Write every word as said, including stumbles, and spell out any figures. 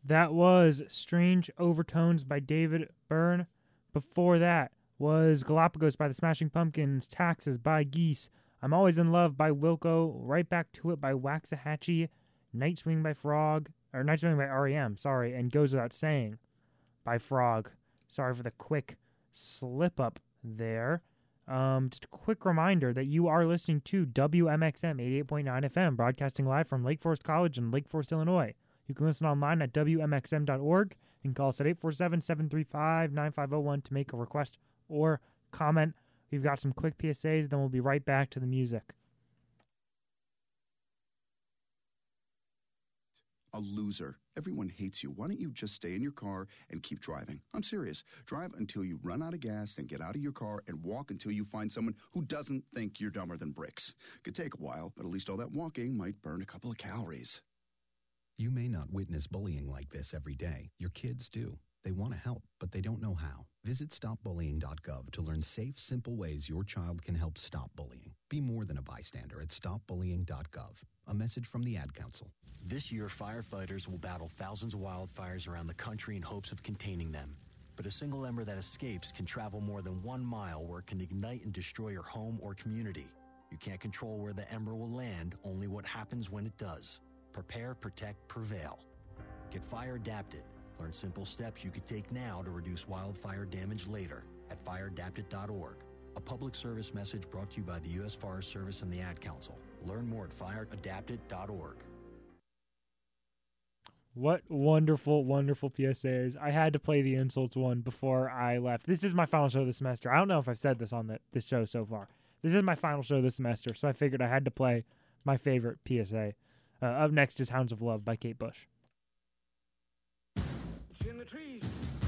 That was Strange Overtones by David Byrne. Before that was Galapagos by the Smashing Pumpkins, Taxes by Geese, I'm Always in Love by Wilco, Right Back to It by Waxahachie, Night Swing by Frog, or Night Swing by R E M, sorry, and Goes Without Saying by Frog. Sorry for the quick slip up there. Um, just a quick reminder that you are listening to W M X M eighty-eight point nine F M, broadcasting live from Lake Forest College in Lake Forest, Illinois. You can listen online at W M X M dot org and call us at eight four seven, seven three five, nine five zero one to make a request or comment. We've got some quick P S As, then we'll be right back to the music. A loser. Everyone hates you. Why don't you just stay in your car and keep driving? I'm serious. Drive until you run out of gas, then get out of your car and walk until you find someone who doesn't think you're dumber than bricks. Could take a while, but at least all that walking might burn a couple of calories. You may not witness bullying like this every day. Your kids do. They want to help, but they don't know how. Visit stop bullying dot gov to learn safe, simple ways your child can help stop bullying. Be more than a bystander at stop bullying dot gov. A message from the Ad Council. This year, firefighters will battle thousands of wildfires around the country in hopes of containing them. But a single ember that escapes can travel more than one mile where it can ignite and destroy your home or community. You can't control where the ember will land, only what happens when it does. Prepare, protect, prevail. Get fire adapted. Learn simple steps you could take now to reduce wildfire damage later at fire adapted dot org. A public service message brought to you by the U S Forest Service and the Ad Council. Learn more at fire adapted dot org. What wonderful, wonderful P S As. I had to play the insults one before I left. This is my final show this semester. I don't know if I've said this on the, this show so far. This is my final show this semester, so I figured I had to play my favorite P S A. Uh, up next is Hounds of Love by Kate Bush. It's in the trees.